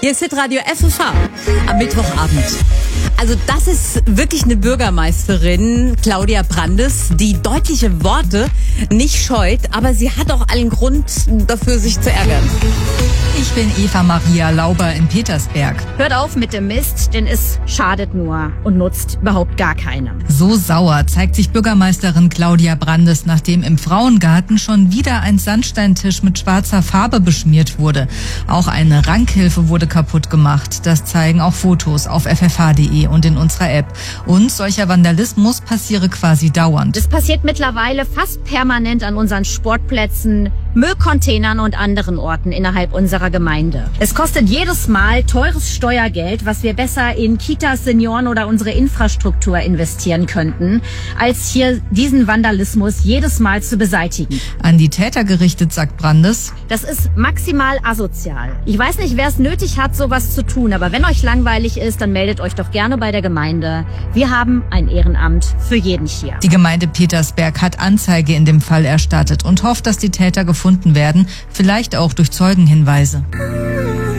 Hier ist Hitradio FFH am Mittwochabend. Also das ist wirklich eine Bürgermeisterin, Claudia Brandes, die deutliche Worte nicht scheut, aber sie hat auch allen Grund dafür, sich zu ärgern. Ich bin Eva Maria Lauber in Petersberg. Hört auf mit dem Mist, denn es schadet nur und nutzt überhaupt gar keinem. So sauer zeigt sich Bürgermeisterin Claudia Brandes, nachdem im Frauengarten schon wieder ein Sandsteintisch mit schwarzer Farbe beschmiert wurde. Auch eine Rankhilfe wurde kaputt gemacht. Das zeigen auch Fotos auf ffh.de und in unserer App. Und solcher Vandalismus passiere quasi dauernd. Das passiert mittlerweile fast permanent an unseren Sportplätzen, Müllcontainern und anderen Orten innerhalb unserer Gemeinde. Es kostet jedes Mal teures Steuergeld, was wir besser in Kitas, Senioren oder unsere Infrastruktur investieren könnten, als hier diesen Vandalismus jedes Mal zu beseitigen. An die Täter gerichtet, sagt Brandes. Das ist maximal asozial. Ich weiß nicht, wer es nötig hat, sowas zu tun, aber wenn euch langweilig ist, dann meldet euch doch gerne bei der Gemeinde. Wir haben ein Ehrenamt für jeden hier. Die Gemeinde Petersberg hat Anzeige in dem Fall erstattet und hofft, dass die Täter gefunden werden, vielleicht auch durch Zeugenhinweise.